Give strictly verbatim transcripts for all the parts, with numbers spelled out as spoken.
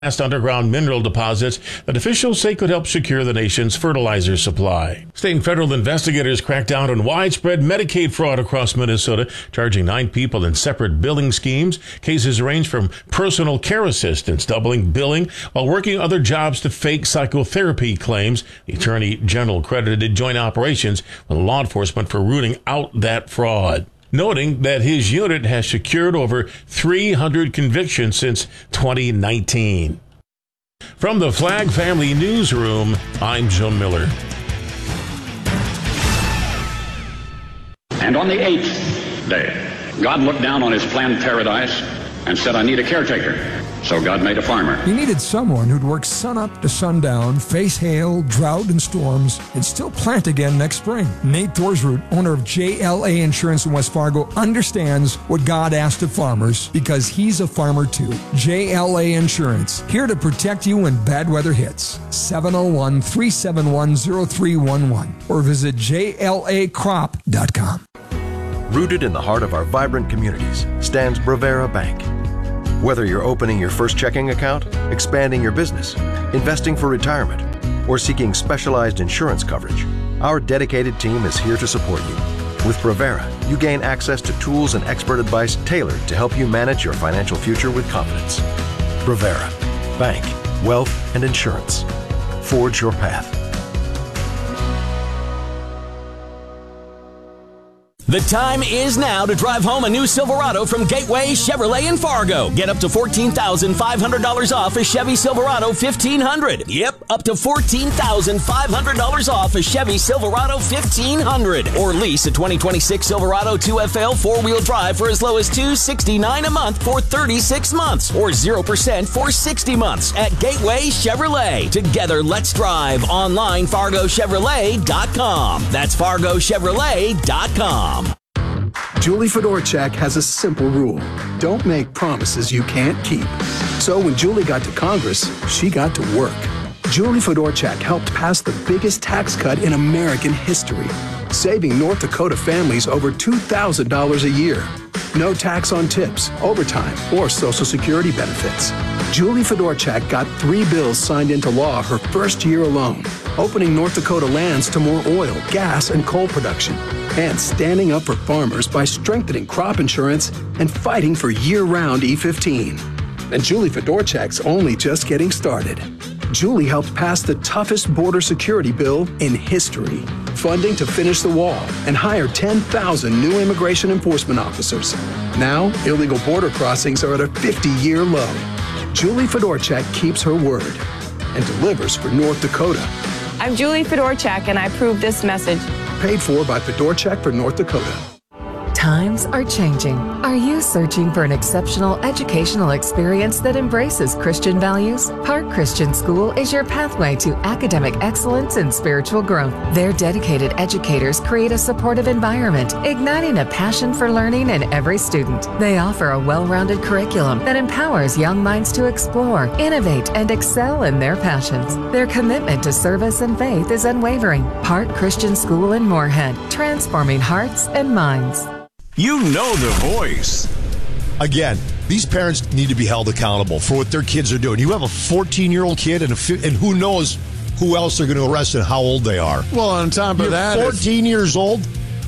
underground mineral deposits that officials say could help secure the nation's fertilizer supply. State and federal investigators cracked down on widespread Medicaid fraud across Minnesota, charging nine people in separate billing schemes. Cases range from personal care assistants doubling billing while working other jobs to fake psychotherapy claims. The Attorney General credited joint operations with law enforcement for rooting out that fraud, noting that his unit has secured over three hundred convictions since twenty nineteen. From the Flag Family Newsroom, I'm Joe Miller. And on the eighth day, God looked down on his planned paradise and said, I need a caretaker. So God made a farmer. He needed someone who'd work sun up to sundown, face hail, drought, and storms, and still plant again next spring. Nate Thorsroot, owner of J L A Insurance in West Fargo, understands what God asked of farmers because he's a farmer too. J L A Insurance, here to protect you when bad weather hits. seven oh one, three seven one, oh three one one or visit J L A crop dot com. Rooted in the heart of our vibrant communities stands Bravera Bank. Whether you're opening your first checking account, expanding your business, investing for retirement, or seeking specialized insurance coverage, our dedicated team is here to support you. With Bravera, you gain access to tools and expert advice tailored to help you manage your financial future with confidence. Bravera. Bank, wealth, and insurance. Forge your path. The time is now to drive home a new Silverado from Gateway Chevrolet in Fargo. Get up to fourteen thousand five hundred dollars off a Chevy Silverado fifteen hundred dollars. Yep, up to fourteen thousand five hundred dollars off a Chevy Silverado fifteen hundred dollars. Or lease a twenty twenty-six Silverado two F L four-wheel drive for as low as two hundred sixty-nine dollars a month for thirty-six months. Or zero percent for sixty months at Gateway Chevrolet. Together, let's drive. Online, Fargo Chevrolet dot com. That's Fargo Chevrolet dot com. Julie Fedorchak has a simple rule. Don't make promises you can't keep. So when Julie got to Congress, she got to work. Julie Fedorchak helped pass the biggest tax cut in American history, saving North Dakota families over two thousand dollars a year. No tax on tips, overtime, or Social Security benefits. Julie Fedorchak got three bills signed into law her first year alone, opening North Dakota lands to more oil, gas, and coal production, and standing up for farmers by strengthening crop insurance and fighting for year-round E fifteen. And Julie Fedorchak's only just getting started. Julie helped pass the toughest border security bill in history, funding to finish the wall and hire ten thousand new immigration enforcement officers. Now, illegal border crossings are at a fifty-year low. Julie Fedorchak keeps her word and delivers for North Dakota. I'm Julie Fedorchak, and I approve this message. Paid for by Fedorchak for North Dakota. Times are changing. Are you searching for an exceptional educational experience that embraces Christian values? Park Christian School is your pathway to academic excellence and spiritual growth. Their dedicated educators create a supportive environment, igniting a passion for learning in every student. They offer a well-rounded curriculum that empowers young minds to explore, innovate, and excel in their passions. Their commitment to service and faith is unwavering. Park Christian School in Moorhead, transforming hearts and minds. You know the voice. Again, these parents need to be held accountable for what their kids are doing. You have a fourteen-year-old kid, and, a fi- and who knows who else they're going to arrest and how old they are. Well, on top of you're that, fourteen if, years old.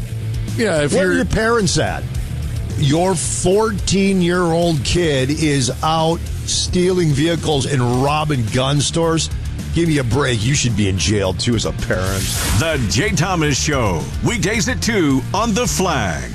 Yeah, if where you're, are your parents at? Your fourteen-year-old kid is out stealing vehicles and robbing gun stores. Give me a break. You should be in jail, too, as a parent. The Jay Thomas Show. Weekdays at two on The Flag.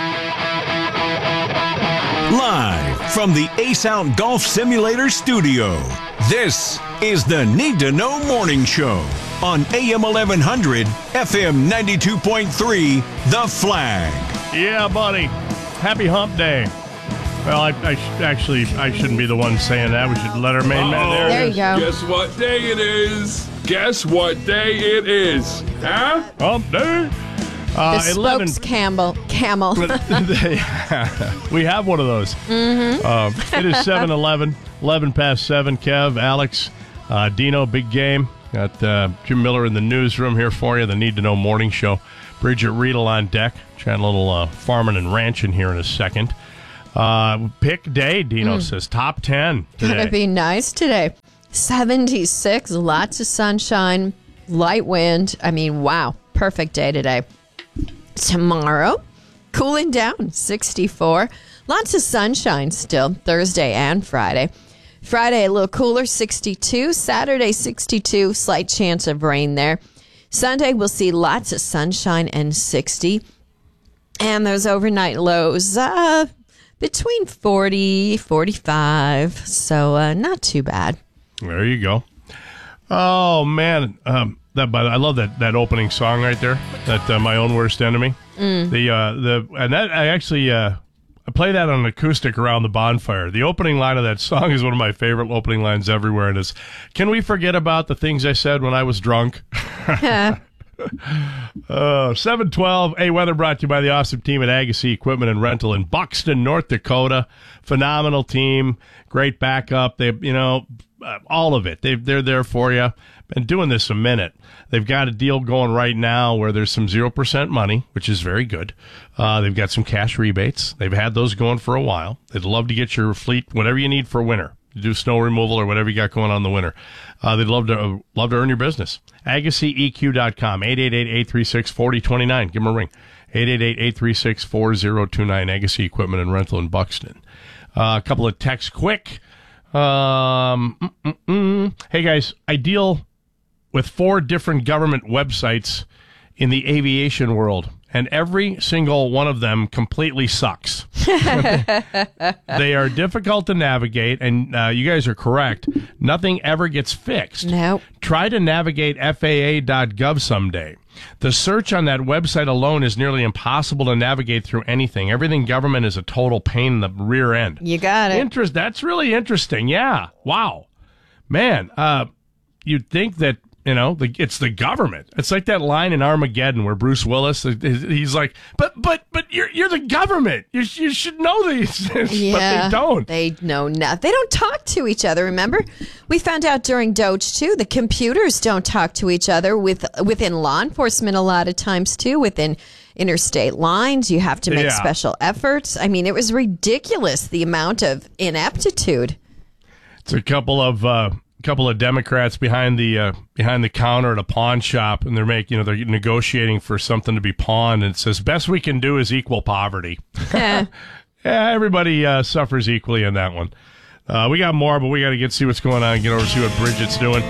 Live from the Ace Out Golf Simulator studio, this is the Need to Know Morning Show on A M eleven hundred, F M ninety-two point three, The Flag. Yeah, buddy. Happy hump day. Well, I, I sh- actually, I shouldn't be the one saying that. We should let our main man there. There you go. Guess what day it is? Guess what day it is? Huh? Hump day. Uh, the eleven spokes camel. Camel. We have one of those. Mm-hmm. Uh, it is seven eleven, eleven past seven. Kev, Alex, uh, Dino, big game. Got uh, Jim Miller in the newsroom here for you, the Need to Know Morning Show. Bridget Riedel on deck. Chatting a little uh, farming and ranching here in a second. Uh, pick day, Dino Mm. says. Top ten today. Gonna be nice today. seventy-six, lots of sunshine, light wind. I mean, wow, perfect day today. Tomorrow, cooling down, sixty-four. Lots of sunshine still, Thursday and Friday. Friday, a little cooler, sixty-two. Saturday, sixty-two, slight chance of rain there. Sunday, we'll see lots of sunshine and sixty. And those overnight lows, uh, between forty, forty-five. So uh, not too bad. There you go. Oh, man. Um, that, but I love that, that opening song right there. That uh, My Own Worst Enemy. Mm. The uh, the and that I actually uh, I play that on acoustic around the bonfire. The opening line of that song is one of my favorite opening lines everywhere, and it's, "Can we forget about the things I said when I was drunk?" uh, seven twelve. Hey, weather brought to you by the awesome team at Agassi Equipment and Rental in Buxton, North Dakota. Phenomenal team, great backup. They, you know, uh, all of it. They they're there for you. Been doing this a minute. They've got a deal going right now where there's some zero percent money, which is very good. Uh, they've got some cash rebates. They've had those going for a while. They'd love to get your fleet, whatever you need for winter. Do snow removal or whatever you got going on in the winter. Uh, they'd love to uh, love to earn your business. Agassi E Q dot com, eight eight eight, eight three six, four zero two nine. Give them a ring. eight eight eight, eight three six, four zero two nine. Agassi Equipment and Rental in Buxton. Uh, a couple of texts quick. Um, mm, mm, mm. Hey, guys, I deal with four different government websites in the aviation world, and every single one of them completely sucks. They are difficult to navigate, and uh, you guys are correct. Nothing ever gets fixed. No. Try to navigate F A A dot gov someday. The search on that website alone is nearly impossible to navigate through anything. Everything government is a total pain in the rear end. You got it. Interest. That's really interesting. Yeah. Wow. Man, uh, you'd think that, you know, the, it's the government. It's like that line in Armageddon where Bruce Willis, he's like, but but but you're you're the government. You you should know these things, Yeah, but they don't. They know not. They don't talk to each other. Remember, we found out during Doge too. The computers don't talk to each other with within law enforcement. A lot of times too, within interstate lines, you have to make Yeah. special efforts. I mean, it was ridiculous the amount of ineptitude. It's a couple of uh, couple of Democrats behind the uh, behind the counter at a pawn shop, and they're making, you know, they're negotiating for something to be pawned, and it says best we can do is equal poverty. Eh. Yeah, everybody uh, suffers equally in that one. Uh, we got more, but we got to get see what's going on and get over to see what Bridget's doing.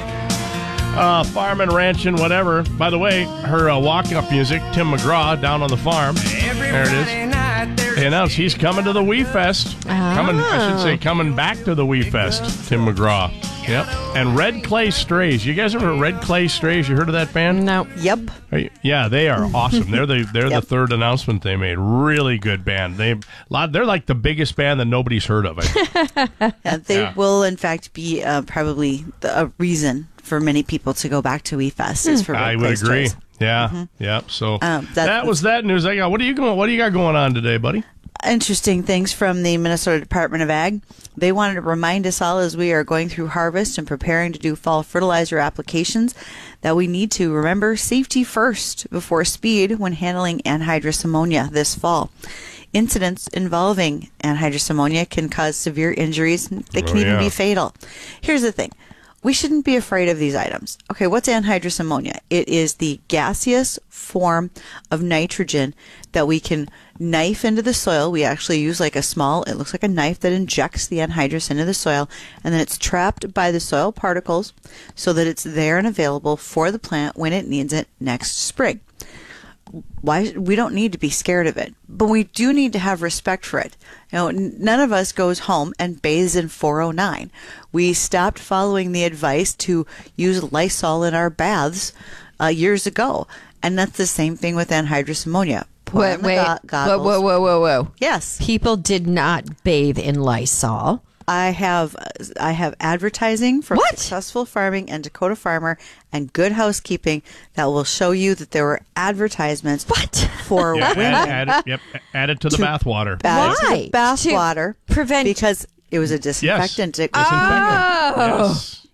Uh, farming, ranching, whatever. By the way, her uh, walk-up music, Tim McGraw, down on the farm. There it is. They announced he's coming to the Wee Fest. Coming, I should say, coming back to the Wee Fest. Tim McGraw. Yep. And Red Clay Strays. You guys ever heard Red Clay Strays? You heard of that band? No. Yep. Are you- yeah, they are awesome. They're the they're Yep. the third announcement they made. Really good band. They lot. They're like the biggest band that nobody's heard of. I think. Yeah, they Yeah. will, in fact, be uh, probably the, a reason for many people to go back to Wee Fest is for Red I would Clay agree. Strays. Yeah, Mhm. yeah. So Um, that, that- was that news I got. What are you going? What do you got going on today, buddy? Interesting things from the Minnesota Department of Ag. They wanted to remind us all as we are going through harvest and preparing to do fall fertilizer applications that we need to remember safety first before speed when handling anhydrous ammonia this fall. Incidents involving anhydrous ammonia can cause severe injuries that can Oh, even yeah. be fatal. Here's the thing. We shouldn't be afraid of these items. Okay, what's anhydrous ammonia? It is the gaseous form of nitrogen that we can knife into the soil. We actually use like a small, it looks like a knife that injects the anhydrous into the soil, and then it's trapped by the soil particles so that it's there and available for the plant when it needs it next spring. Why we don't need to be scared of it, but we do need to have respect for it. You know, n- none of us goes home and bathes in four oh nine. We stopped following the advice to use Lysol in our baths uh, years ago, and that's the same thing with anhydrous ammonia. Pour Wait, on the wait. go- Whoa, goggles. whoa, whoa, whoa, whoa. Yes. People did not bathe in Lysol. I have I have advertising from Successful Farming and Dakota Farmer and Good Housekeeping that will show you that there were advertisements for Yeah, women. add, add it, yep, add it to the To- bathwater. Add it to Why? the bath To water prevent because it was a disinfectant. It- Oh. Yes.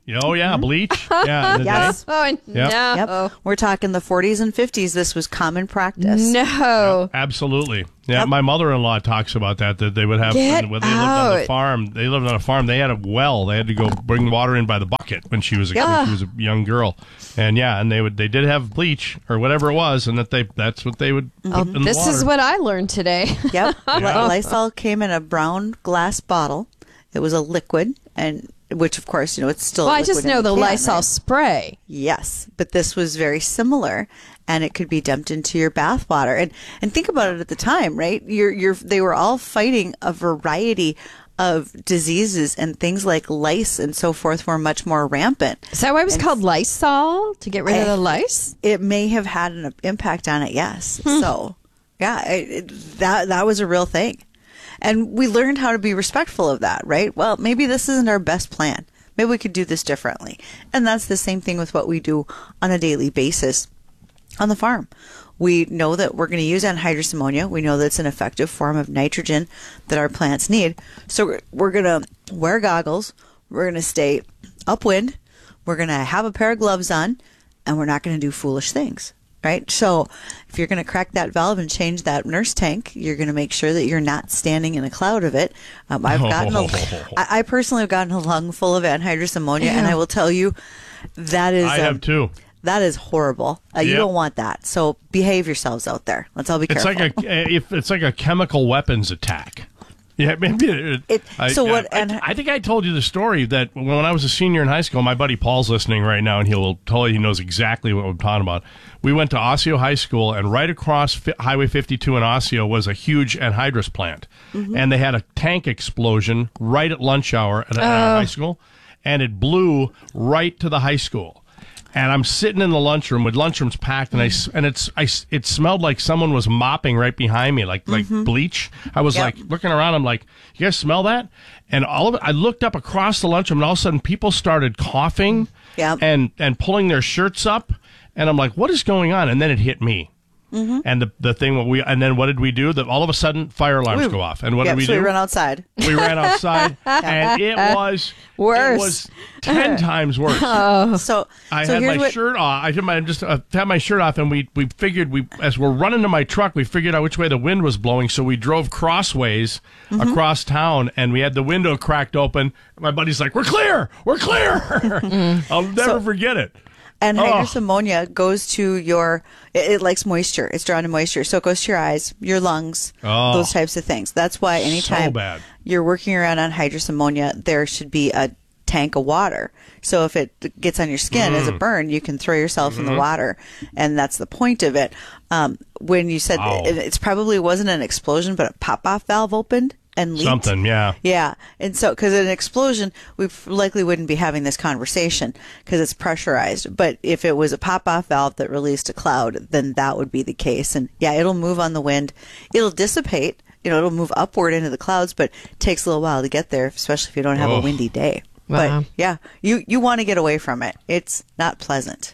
Oh, yeah, bleach. Yeah. in the Yes. day. Oh, Yep. no. Yep. We're talking the forties and fifties. This was common practice. No. Absolutely. Yeah, Yep. my mother-in-law talks about that, that they would have, Get when they lived on the out. farm, they lived on a farm, they had a well. They had to go bring water in by the bucket when she was a, when she was a young girl. And yeah, and they would they did have bleach or whatever it was, and that they that's what they would put Oh, in the this water. is what I learned today. Yep. Yeah. Lysol came in a brown glass bottle. It was a liquid, and which, of course, you know, it's still Well, a I just liquid in know the can, Lysol right? spray. Yes, but this was very similar, and it could be dumped into your bath water. And and think about it at the time, right? You're you're they were all fighting a variety of diseases, and things like lice and so forth were much more rampant. Is that why it was And called Lysol? To get rid of I- the lice? It may have had an impact on it, yes. Hmm. So, yeah, it, it, that that was a real thing. And we learned how to be respectful of that, right? Well, maybe this isn't our best plan. Maybe we could do this differently. And that's the same thing with what we do on a daily basis on the farm. We know that we're going to use anhydrous ammonia. We know that it's an effective form of nitrogen that our plants need. So we're, we're going to wear goggles. We're going to stay upwind. We're going to have a pair of gloves on, and we're not going to do foolish things. Right? So if you're going to crack that valve and change that nurse tank, you're going to make sure that you're not standing in a cloud of it. Um, I've gotten a, I, I personally have gotten a lung full of anhydrous ammonia, and I will tell you that is I um, have too. that is horrible. Uh, You Yep. don't want that. So behave yourselves out there. Let's all be It's careful. like a if it's like a chemical weapons attack. Yeah, maybe. It, It- I, so what- I, and- I think I told you the story that when I was a senior in high school, my buddy Paul's listening right now, and he'll tell you he knows exactly what I'm talking about. We went to Osseo High School, and right across Fi- Highway fifty-two in Osseo was a huge anhydrous plant, Mm-hmm. and they had a tank explosion right at lunch hour at, at our high school, and it blew right to the high school. And I'm sitting in the lunchroom with lunchrooms packed, and I s- and it's I s- it smelled like someone was mopping right behind me, like like bleach. I was Yep. like looking around. I'm like, you guys smell that? And all of it. I looked up across the lunchroom, and all of a sudden, people started coughing Yep. and and pulling their shirts up, and I'm like, what is going on? And then it hit me. Mm-hmm. And the the thing what we and then what did we do? That all of a sudden fire alarms We- go off. And what Yep, did we so do? we run outside. We ran outside, and it was Worse. It was ten times worse. So, I so had here's my what, shirt off. I had my just uh, had my shirt off, and we we figured we as we're running to my truck, we figured out which way the wind was blowing. So we drove crossways Mm-hmm. across town, and we had the window cracked open. My buddy's like, "We're clear, we're clear." I'll never So- forget it. anhydrous Oh. ammonia goes to your, it, it likes moisture. It's drawn to moisture. So it goes to your eyes, your lungs, Oh. those types of things. That's why anytime bad. you're working around anhydrous ammonia, there should be a tank of water. So if it gets on your skin as a Mm. burn, you can throw yourself in the water. And that's the point of it. Um, when you said Wow. it, it's probably wasn't an explosion, but a pop-off valve opened and leaked. Something, yeah. Yeah. And so, because in an explosion, we f- likely wouldn't be having this conversation because it's pressurized. But if it was a pop off valve that released a cloud, then that would be the case. And yeah, it'll move on the wind. It'll dissipate. You know, it'll move upward into the clouds, but it takes a little while to get there, especially if you don't have Oh. a windy day. Wow. But yeah, you, you want to get away from it. It's not pleasant.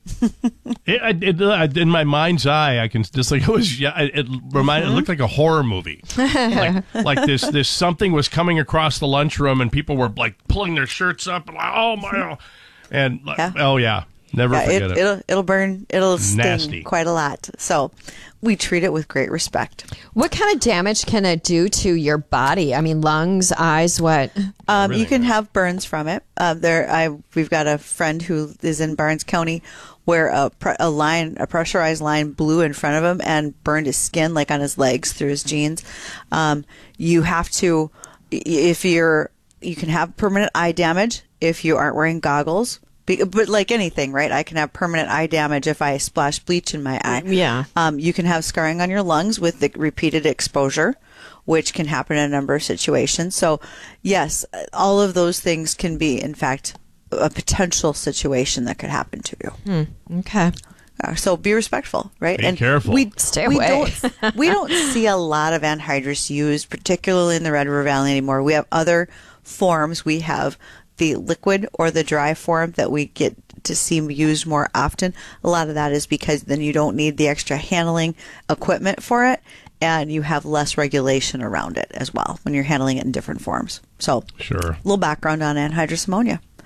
It, it, it, in my mind's eye, I can just like it was. Yeah, it, it reminded. Mm-hmm. It looked like a horror movie. like, like this, this something was coming across the lunchroom, and people were like pulling their shirts up, and like, oh my, and like, Yeah. oh yeah, never Yeah, forget it, it. it'll it'll burn. It'll sting Nasty. quite a lot. So we treat it with great respect. What kind of damage can it do to your body? I mean, lungs, eyes, what? Um, Really you can have burns from it. Uh, there, I we've got a friend who is in Barnes County where a, pre- a line, a pressurized line, blew in front of him and burned his skin, like on his legs, through his jeans. Um, you have to, i- if you're, you can have permanent eye damage if you aren't wearing goggles. Be- But like anything, right? I can have permanent eye damage if I splash bleach in my eye. Yeah. Um, you can have scarring on your lungs with the repeated exposure, which can happen in a number of situations. So, yes, all of those things can be, in fact, a potential situation that could happen to you. Okay. Uh, so be respectful, right? Be careful. We Stay we away. don't we don't see a lot of anhydrous used, particularly in the Red River Valley anymore. We have other forms. We have the liquid or the dry form that we get to see used more often. A lot of that is because then you don't need the extra handling equipment for it, and you have less regulation around it as well when you're handling it in different forms. So, Sure. a little background on anhydrous ammonia.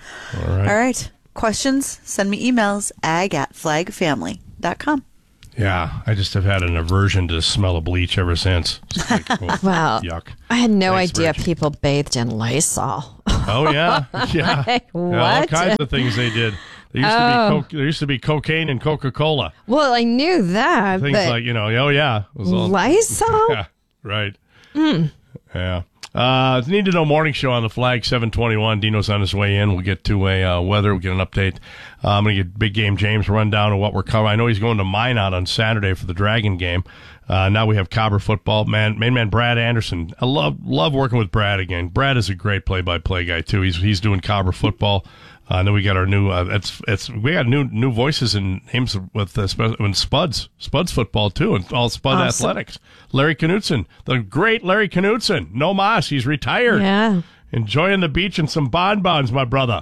All right. All right. Questions? Send me emails, ag at flagfamily dot com. Yeah, I just have had an aversion to the smell of bleach ever since. It's like, oh, Well, yuck. I had no Thanks, idea Rich. people bathed in Lysol. Oh yeah, yeah. Like, Yeah, all what? kinds of things they did. There used, Oh. to be co- there used to be cocaine and Coca-Cola. Well, I knew that. Things but like, you know, oh yeah. It was all- Lysol? Yeah, right. Mm. Yeah. Uh, Need to Know Morning Show on the Flag seven twenty-one. Dino's on his way in. We'll get to a uh, weather. We'll get an update. Uh, I'm going to get Big Game James rundown of what we're covering. I know he's going to Minot on Saturday for the Dragon game. Uh, now we have Cobber football. Man, main man Brad Anderson. I love love working with Brad again. Brad is a great play-by-play guy too. He's he's doing Cobber football. Uh, and then we got our new. Uh, it's it's we got new new voices and names with uh, sp- and Spuds Spuds football too, and all Spud Awesome. athletics. Larry Knutson, the great Larry Knutson. No mas, he's retired. Yeah. Enjoying the beach and some bonbons, my brother.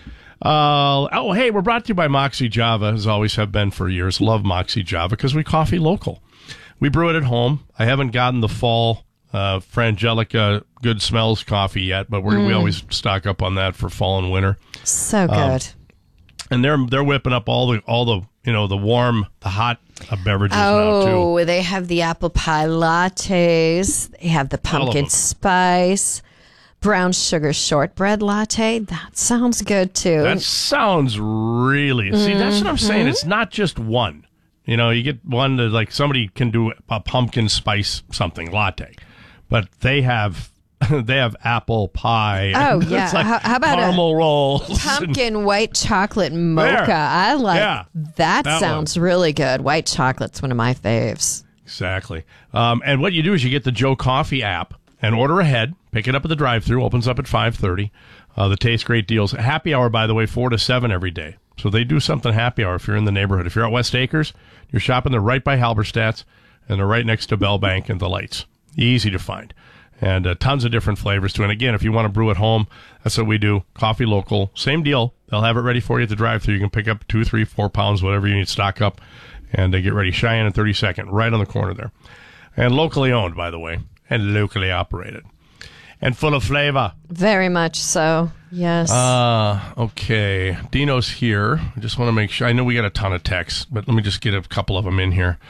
Uh, oh, hey, we're brought to you by Moxie Java, as always have been for years. Love Moxie Java because we coffee local. We brew it at home. I haven't gotten the fall uh, Frangelica Good Smells coffee yet, but we're, we Mm. always stock up on that for fall and winter. So good. Um, and they're they're whipping up all the all the you know the warm, the hot uh, beverages now too. Oh, they have the apple pie lattes. They have the All of pumpkin them. spice, brown sugar shortbread latte. That sounds good too. That sounds really. See, that's what I'm saying. Mhm. It's not just one. You know, you get one that like somebody can do a pumpkin spice something latte, but they have they have apple pie. Oh, and yeah. it's like How- how about a caramel rolls? Pumpkin white chocolate mocha. There. I like Yeah, that. that sounds really good. White chocolate's one of my faves. Exactly. Um, and what you do is you get the Joe Coffee app and order ahead. Pick it up at the drive-thru. Opens up at five thirty. Uh, the Taste Great deals. Happy hour, by the way, four to seven every day. So they do something happy hour if you're in the neighborhood. If you're at West Acres, you're shopping. They're right by Halberstadt's, and they're right next to Bell Bank and the lights. Easy to find. And uh, tons of different flavors, too. And again, if you want to brew at home, that's what we do. Coffee local. Same deal. They'll have it ready for you at the drive-thru. You can pick up two, three, four pounds, whatever you need, stock up, and uh, get ready. Cheyenne and thirty-second, right on the corner there. And locally owned, by the way, and locally operated. And full of flavor. Very much so. Yes. Uh, okay. Dino's here. I just want to make sure. I know we got a ton of texts, but let me just get a couple of them in here.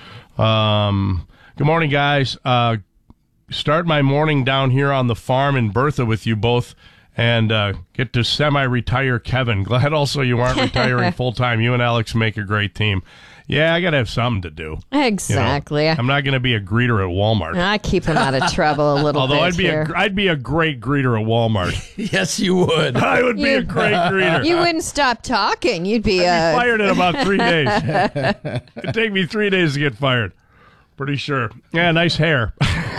Um, good morning, guys. Uh, start my morning down here on the farm in Bertha with you both and uh, get to semi-retire Kevin. Glad also you aren't retiring full-time. You and Alex make a great team. Yeah, I got to have something to do. Exactly. You know? I'm not going to be a greeter at Walmart. I keep him out of trouble a little Although bit I'd be here. a I'd be a great greeter at Walmart. Yes, you would. I would be You- a great greeter. You wouldn't stop talking. You'd be, I'd be uh, fired in about three days. It'd take me three days to get fired. Pretty sure. Yeah, nice hair.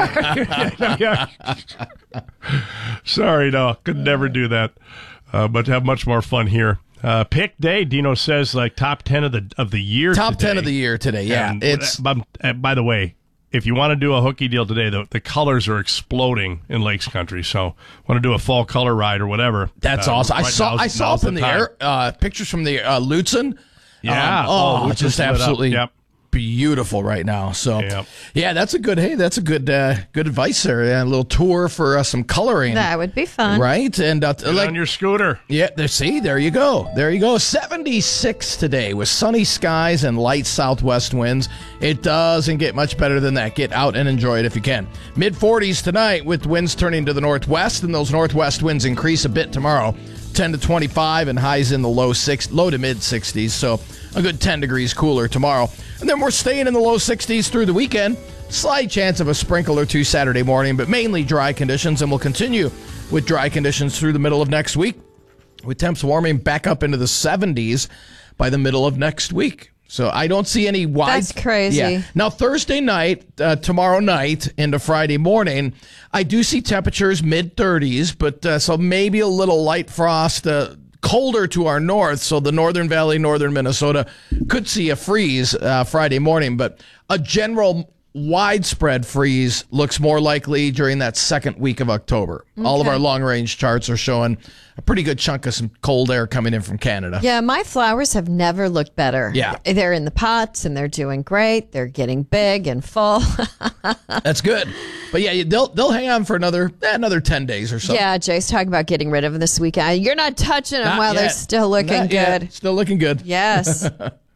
Sorry, no, could never do that. Uh, but have much more fun here. Uh, pick day, Dino says, like top ten of the of the year. Top today. ten of the year today. Yeah, And, it's uh, uh, by the way, if you want to do a hooky deal today, the, the colors are exploding in Lakes Country. So, want to do a fall color ride or whatever? that's uh, awesome. I right saw now's- I saw now's up in the time. air uh, pictures from the uh, Lutzen. Yeah. Um, oh, Oh, Lutzen just lit up. absolutely Yep. beautiful right now. So, Yep. yeah, that's a good. Hey, that's a good uh, good advice there. Yeah, a little tour for uh, some coloring. that would be fun. Right, and uh, Get like on your scooter. yeah, there. See, there you go. There you go. seventy-six today with sunny skies and light southwest winds. It doesn't get much better than that. Get out and enjoy it if you can. Mid forties tonight with winds turning to the northwest, and those northwest winds increase a bit tomorrow. ten to twenty-five and highs in the low six, low to mid sixties. So a good ten degrees cooler tomorrow. And then we're staying in the low sixties through the weekend. Slight chance of a sprinkle or two Saturday morning, but mainly dry conditions, and we'll continue with dry conditions through the middle of next week, with temps warming back up into the seventies by the middle of next week. So I don't see any wide... That's crazy. Yeah. Now, Thursday night, uh, tomorrow night into Friday morning, I do see temperatures mid-thirties, but uh, so maybe a little light frost, uh, colder to our north, so the Northern Valley, northern Minnesota could see a freeze uh, Friday morning, but a general widespread freeze looks more likely during that second week of October. Okay. All of our long-range charts are showing a pretty good chunk of some cold air coming in from Canada. Yeah, my flowers have never looked better. Yeah. They're in the pots, and they're doing great. They're getting big and full. That's good. But yeah, they'll they'll hang on for another eh, another ten days or so. Yeah, Jay's talking about getting rid of them this weekend. You're not touching them Not while yet. they're still looking Not good. yet. Still looking good. Yes.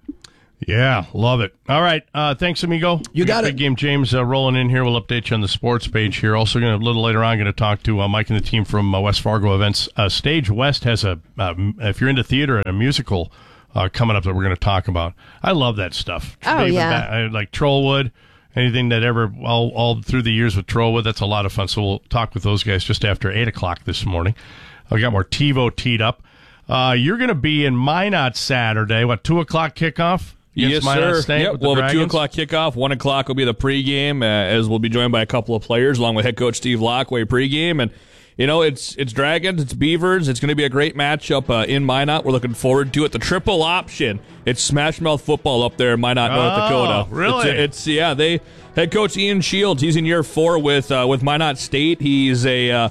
Yeah, love it. All right. Uh, thanks, amigo. You We got Big it. Game James uh, rolling in here. We'll update you on the sports page here. Also, going to a little later on, going to talk to uh, Mike and the team from uh, West Fargo Events. Uh, Stage West has a, uh, if you're into theater, a musical uh, coming up that we're going to talk about. I love that stuff. Oh, David yeah. Ba- I like Trollwood. Anything that ever, all, all through the years with Trollwood, that's a lot of fun. So we'll talk with those guys just after eight o'clock this morning. I got more TiVo teed up. Uh, you're going to be in Minot Saturday. What, two o'clock kickoff? Yes, Minot sir. State Yep, with the we'll have a two Dragons? o'clock kickoff. One o'clock will be the pregame, uh, as we'll be joined by a couple of players, along with head coach Steve Lockway pregame. And, you know, it's it's Dragons, it's Beavers. It's going to be a great matchup uh, in Minot. We're looking forward to it. The triple option. It's Smash Mouth football up there in Minot, North Oh, Dakota. really? It's, it's yeah. They head coach Ian Shields. He's in year four with uh, with Minot State. He's a uh,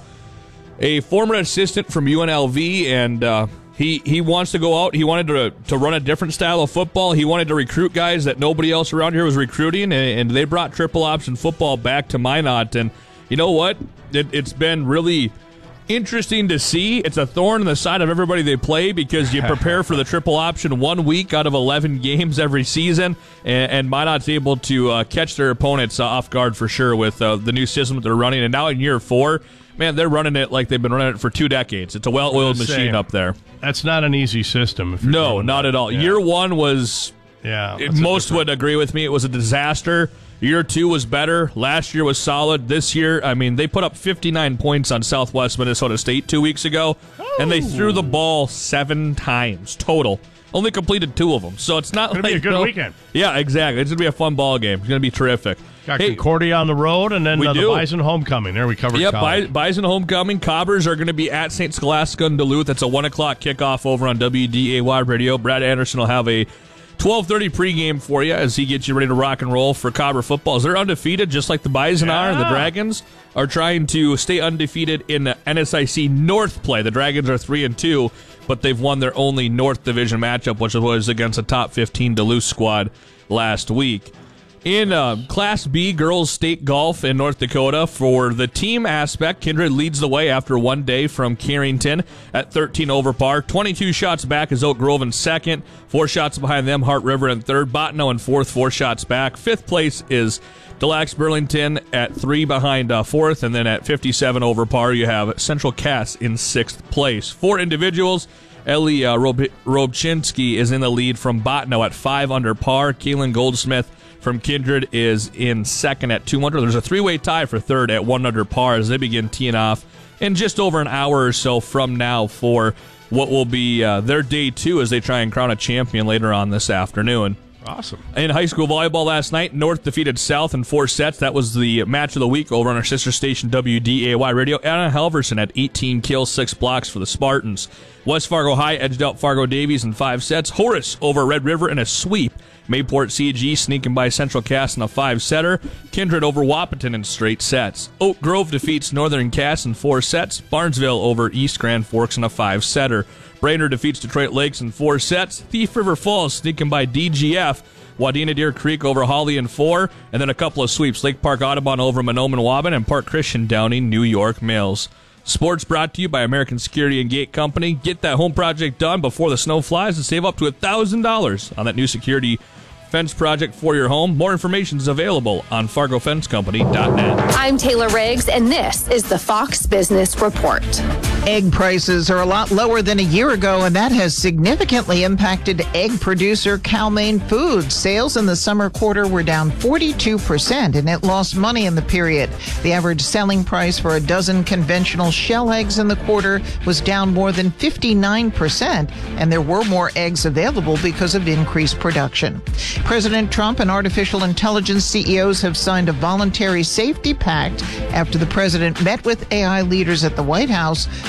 a former assistant from U N L V, and uh, he he wants to go out. He wanted to to run a different style of football. He wanted to recruit guys that nobody else around here was recruiting, and, and they brought triple option football back to Minot. And you know what? It, it's been really interesting to see. It's a thorn in the side of everybody they play because you prepare for the triple option one week out of eleven games every season, and, and Minot's able to uh, catch their opponents uh, off guard for sure with uh, the new system that they're running. And now in year four, man, they're running it like they've been running it for two decades. It's a well-oiled Same. machine up there. That's not an easy system. If you're No, doing not that. at all. Yeah. Year one was, Yeah, it- that's a most different- would agree with me, it was a disaster. Year two was better. Last year was solid. This year, I mean, they put up fifty-nine points on Southwest Minnesota State two weeks ago, and they threw the ball seven times total. Only completed two of them. So it's not Gonna like be a good you know- weekend. Yeah, exactly. It's going to be a fun ball game. It's going to be terrific. Got Hey, Concordia on the road, and then we uh, the do. Bison Homecoming. There we covered Yep, college. Bi- Bison Homecoming. Cobbers are going to be at Saint Scholastica in Duluth. It's a one o'clock kickoff over on W D A Y Radio. Brad Anderson will have a twelve thirty pregame for you as he gets you ready to rock and roll for Cobber football. They're undefeated, just like the Bison are, and the Dragons are trying to stay undefeated in the N S I C North play. The Dragons are three and two, but they've won their only North Division matchup, which was against a top fifteen Duluth squad last week. In uh, Class B girls state golf in North Dakota, for the team aspect, Kindred leads the way after one day from Carrington at thirteen over par. twenty-two shots back is Oak Grove in second. Four shots behind them, Hart River in third. Bottineau in fourth, four shots back. Fifth place is Des Lacs Burlington at three behind uh, fourth. And then at fifty-seven over par, you have Central Cass in sixth place. Four individuals. Ellie uh, Rob- Robchinski is in the lead from Bottineau at five under par. Keelan Goldsmith from Kindred is in second at two under. There's a three-way tie for third at one under par as they begin teeing off in just over an hour or so from now for what will be uh, their day two as they try and crown a champion later on this afternoon. Awesome. In high school volleyball last night, North defeated South in four sets. That was the match of the week over on our sister station W D A Y Radio. Anna Halverson had eighteen kills, six blocks for the Spartans. West Fargo High edged out Fargo Davies in five sets. Horace over Red River in a sweep. Mayport C G sneaking by Central Cass in a five-setter. Kindred over Wahpeton in straight sets. Oak Grove defeats Northern Cass in four sets. Barnesville over East Grand Forks in a five-setter. Brainerd defeats Detroit Lakes in four sets. Thief River Falls sneaking by D G F. Wadena Deer Creek over Holly in four. And then a couple of sweeps. Lake Park Audubon over Mahnomen Waban and Park Christian Downing New York Mills. Sports brought to you by American Security and Gate Company. Get that home project done before the snow flies and save up to one thousand dollars on that new security fence project for your home. More information is available on fargo fence company dot net. I'm Taylor Riggs, and this is the Fox Business Report. Egg prices are a lot lower than a year ago, and that has significantly impacted egg producer Cal-Maine Foods. Sales in the summer quarter were down forty-two percent, and it lost money in the period. The average selling price for a dozen conventional shell eggs in the quarter was down more than fifty-nine percent, and there were more eggs available because of increased production. President Trump and artificial intelligence C E Os have signed a voluntary safety pact after the president met with A I leaders at the White House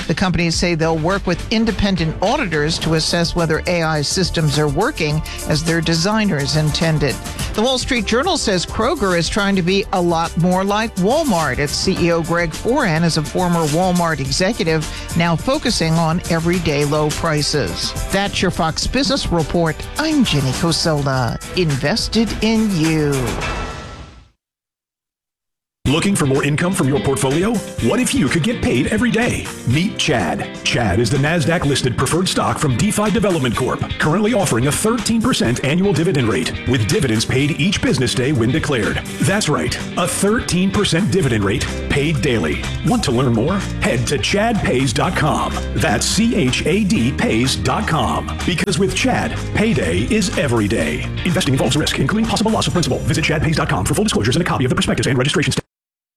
The companies say they'll work with independent auditors to assess whether A I systems are working as their designers intended. The Wall Street Journal says Kroger is trying to be a lot more like Walmart. Its C E O Greg Foran is a former Walmart executive, now focusing on everyday low prices. That's your Fox Business Report. I'm Jenny Coselda. Invested in you. Looking for more income from your portfolio? What if you could get paid every day? Meet Chad. Chad is the NASDAQ-listed preferred stock from DeFi Development Corp, currently offering a thirteen percent annual dividend rate, with dividends paid each business day when declared. That's right, a thirteen percent dividend rate paid daily. Want to learn more? Head to chad pays dot com. That's C H A D pays dot com. Because with Chad, payday is every day. Investing involves risk, including possible loss of principal. Visit chad pays dot com for full disclosures and a copy of the prospectus and registration statement.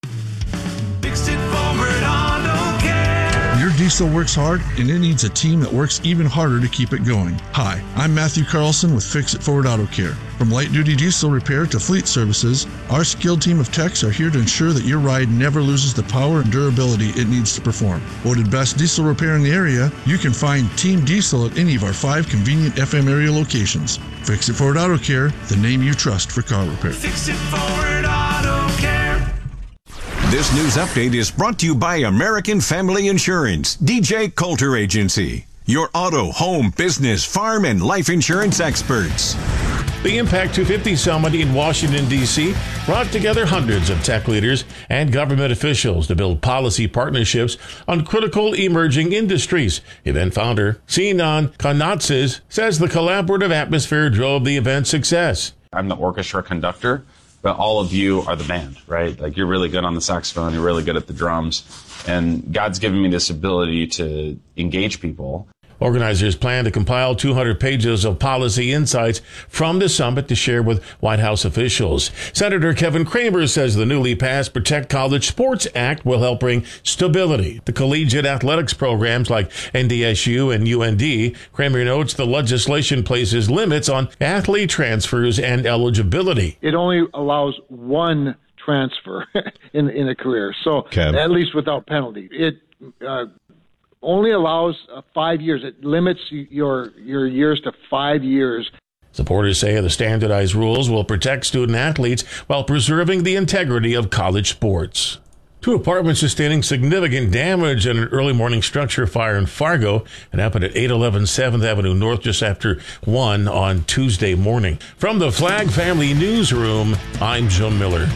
Your diesel works hard, and it needs a team that works even harder to keep it going. Hi, I'm Matthew Carlson with Fix It Forward Auto Care. From light-duty diesel repair to fleet services, our skilled team of techs are here to ensure that your ride never loses the power and durability it needs to perform. Voted best diesel repair in the area, you can find Team Diesel at any of our five convenient F M area locations. Fix It Forward Auto Care, the name you trust for car repair. Fix It Forward Auto Care. This news update is brought to you by American Family Insurance, D J Coulter Agency, your auto, home, business, farm, and life insurance experts. The Impact two fifty Summit in Washington, D C brought together hundreds of tech leaders and government officials to build policy partnerships on critical emerging industries. Event founder Sinan Kanatzis says the collaborative atmosphere drove the event's success. I'm the orchestra conductor, but all of you are the band, right? Like, you're really good on the saxophone, you're really good at the drums, and God's given me this ability to engage people. Organizers plan to compile two hundred pages of policy insights from the summit to share with White House officials. Senator Kevin Cramer says the newly passed Protect College Sports Act will help bring stability to collegiate athletics programs like N D S U and U N D. Cramer notes the legislation places limits on athlete transfers and eligibility. It only allows one transfer in in a career, so Kev. At least without penalty. It uh, only allows uh, five years. It limits your your years to five years. Supporters say the standardized rules will protect student athletes while preserving the integrity of college sports. Two apartments sustaining significant damage in an early morning structure fire in Fargo. It happened at eight eleven seventh Avenue North just after one on Tuesday morning. From the Flag Family Newsroom, I'm Joe Miller.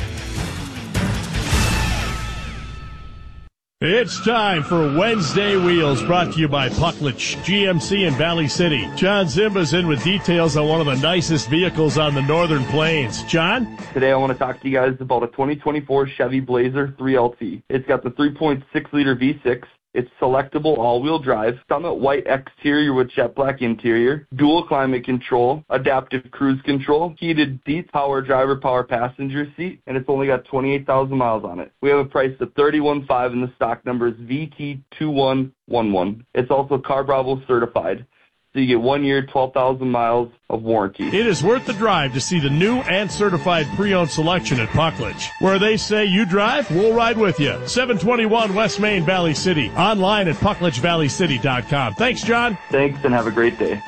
It's time for Wednesday Wheels, brought to you by Pucklich, G M C in Valley City. John Zimba's in with details on one of the nicest vehicles on the Northern Plains. John? Today I want to talk to you guys about a twenty twenty-four Chevy Blazer three L T. It's got the three point six liter V six. It's selectable all-wheel drive, Summit white exterior with jet black interior, dual climate control, adaptive cruise control, heated seats, power driver, power passenger seat, and it's only got twenty-eight thousand miles on it. We have a price of thirty-one five and the stock number is V T two one one one. It's also Car Bravo certified. So you get one year, twelve thousand miles of warranty. It is worth the drive to see the new and certified pre-owned selection at Pucklich, where they say you drive, we'll ride with you. seven twenty-one West Main, Valley City. Online at pucklich valley city dot com. Thanks, John. Thanks, and have a great day.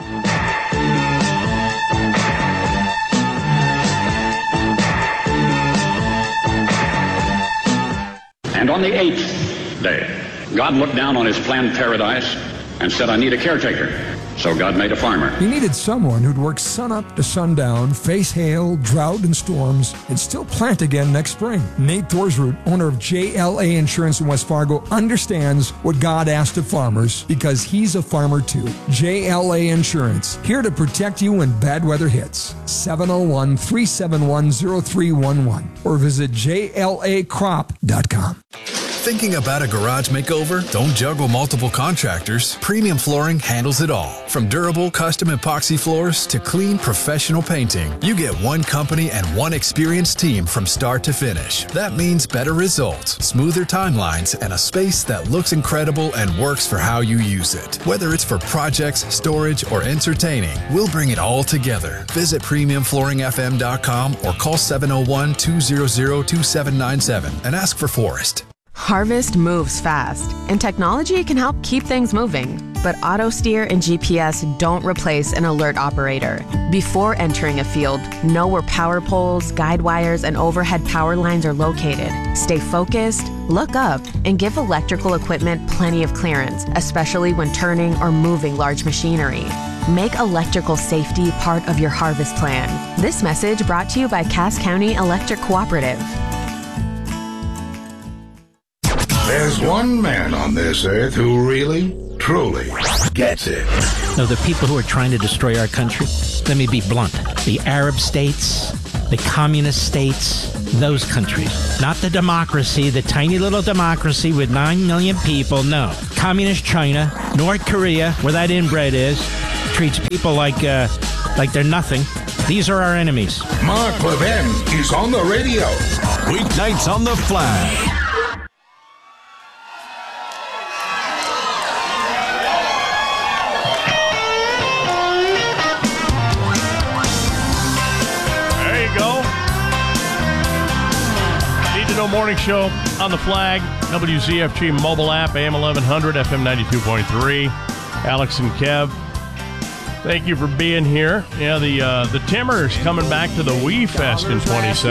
And on the eighth day, God looked down on his planned paradise and said, I need a caretaker. So God made a farmer. He needed someone who'd work sunup to sundown, face hail, drought, and storms, and still plant again next spring. Nate Thorsroot, owner of J L A Insurance in West Fargo, understands what God asked of farmers because he's a farmer too. J L A Insurance, here to protect you when bad weather hits. seven oh one, three seven one, oh three one one or visit J L A crop dot com. Thinking about a garage makeover? Don't juggle multiple contractors. Premium Flooring handles it all. From durable custom epoxy floors to clean professional painting, you get one company and one experienced team from start to finish. That means better results, smoother timelines, and a space that looks incredible and works for how you use it. Whether it's for projects, storage, or entertaining, we'll bring it all together. Visit premium flooring f m dot com or call seven oh one, two hundred, two seven nine seven and ask for Forrest. Harvest moves fast, and technology can help keep things moving. But AutoSteer and G P S don't replace an alert operator. Before entering a field, know where power poles, guide wires, and overhead power lines are located. Stay focused, look up, and give electrical equipment plenty of clearance, especially when turning or moving large machinery. Make electrical safety part of your harvest plan. This message brought to you by Cass County Electric Cooperative. There's one man on this earth who really, truly gets it. Now, the people who are trying to destroy our country, let me be blunt. The Arab states, the communist states, those countries. Not the democracy, the tiny little democracy with nine million people, no. Communist China, North Korea, where that inbred is, treats people like, uh, like they're nothing. These are our enemies. Mark Levin is on the radio. Weeknights on the Flag. Morning show on the Flag, W Z F G mobile app, A M eleven hundred, F M ninety-two point three. Alex and Kev, thank you for being here. Yeah, the uh, the Timmers coming back to the Wee Fest in twenty-seven.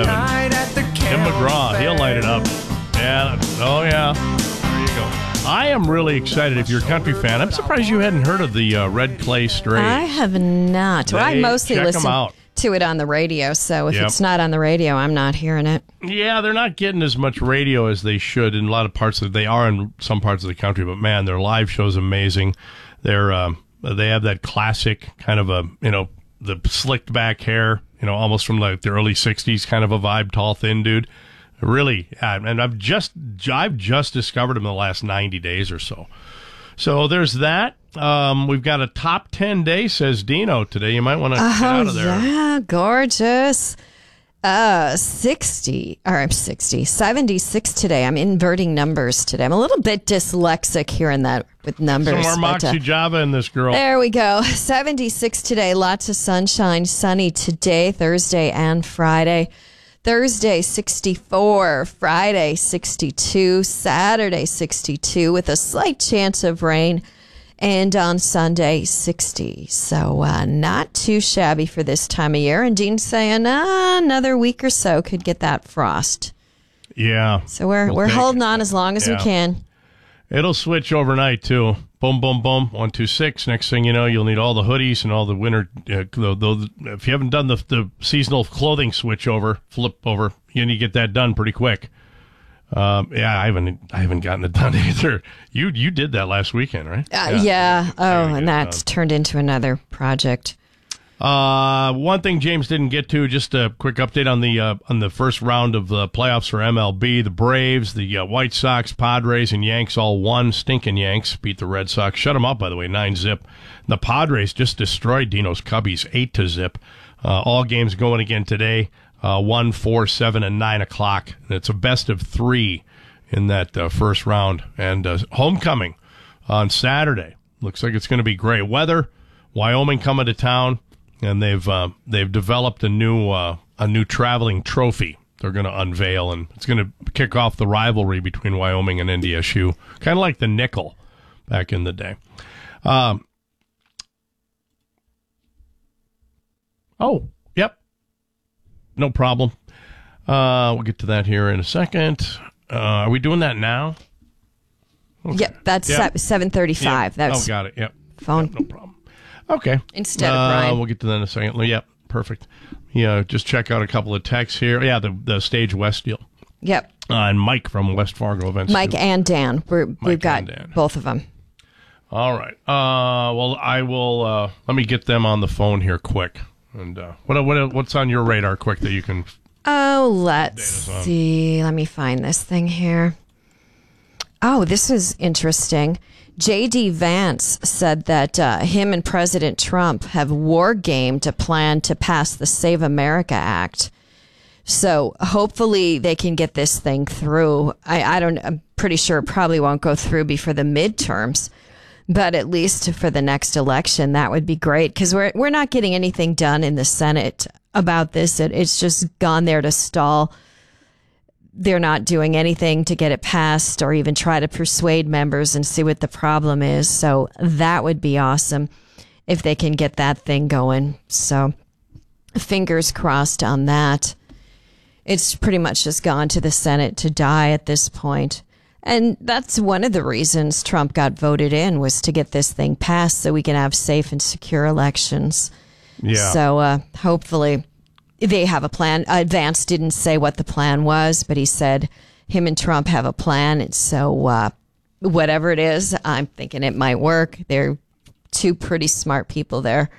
Tim McGraw, he'll light it up. Yeah, oh yeah. There you go. I am really excited if you're a country fan. I'm surprised you hadn't heard of the uh, Red Clay Strays. I have not. Well, I mostly check listen them out. to it on the radio, so if Yep. it's not on the radio, I'm not hearing it. Yeah, they're not getting as much radio as they should in a lot of parts of they are in some parts of the country, but man, their live show's amazing. They're um, they have that classic kind of a, you know, the slicked back hair, you know, almost from like the early sixties kind of a vibe, tall, thin dude. Really, yeah, and I've just I've just discovered them in the last ninety days or so. So there's that. Um, we've got a top ten day, says Dino today. You might want to Oh, get out of there. yeah, gorgeous. Uh, sixty, or I'm sixty, seventy-six today. I'm inverting numbers today. I'm a little bit dyslexic here in that with numbers. Some more but, uh, Moxie Java in this girl. There we go. seventy-six today. Lots of sunshine. Sunny today, Thursday and Friday. Thursday, sixty-four. Friday, sixty-two. Saturday, sixty-two with a slight chance of rain. And on Sunday, sixty. So uh, not too shabby for this time of year. And Dean's saying uh, another week or so could get that frost. Yeah. So we're We'll we're take holding it. on as long as Yeah. we can. It'll switch overnight, too. Boom, boom, boom. One, two, six. Next thing you know, you'll need all the hoodies and all the winter. Uh, the, the, if you haven't done the, the seasonal clothing switch over, flip over, you need to get that done pretty quick. Um, yeah, I haven't I haven't gotten it done either. You you did that last weekend, right? Uh, yeah. Oh, and that's turned into another project. Uh, one thing James didn't get to, just a quick update on the uh, on the first round of the playoffs for M L B. The Braves, the uh, White Sox, Padres, and Yanks all won. Stinking Yanks beat the Red Sox. Shut them up, by the way, nine zip. The Padres just destroyed Dino's Cubbies, eight to zip. Uh, all games going again today. Uh, one, four, seven, and nine o'clock. And it's a best of three in that uh, first round. And uh, homecoming on Saturday. Looks like it's going to be great weather. Wyoming coming to town, and they've uh, they've developed a new uh, a new traveling trophy. They're going to unveil, and it's going to kick off the rivalry between Wyoming and N D S U, kind of like the nickel back in the day. Um, oh, yep. No problem. Uh, we'll get to that here in a second. Uh, are we doing that now? Okay. Yep, that's Yep. seven thirty-five. Yep. That's oh, got it. Yep. phone. Yep, no problem. Okay. Instead of uh, Brian. We'll get to that in a second. Yep, perfect. Yeah, just check out a couple of texts here. Yeah, the the Stage West deal. Yep. Uh, and Mike from West Fargo Events. Mike too. and Dan. We're, we've Mike got and Dan. both of them. All right. Uh, well, I will. Uh, let me get them on the phone here quick. And uh, what what what's on your radar quick that you can? Oh, let's on. see. Let me find this thing here. Oh, this is interesting. J D. Vance said that uh, him and President Trump have war gamed a plan to pass the Save America Act. So hopefully they can get this thing through. I, I don't. I'm pretty sure it probably won't go through before the midterms, but at least for the next election, that would be great because we're we're not getting anything done in the Senate about this. It, it's just gone there to stall they're not doing anything to get it passed or even try to persuade members and see what the problem is. So that would be awesome if they can get that thing going. So fingers crossed on that. It's pretty much just gone to the Senate to die at this point. And that's one of the reasons Trump got voted in, was to get this thing passed so we can have safe and secure elections. Yeah. So uh, hopefully they have a plan. Uh, Vance didn't say what the plan was, but he said him and Trump have a plan. And so uh, whatever it is, I'm thinking it might work. They're two pretty smart people there.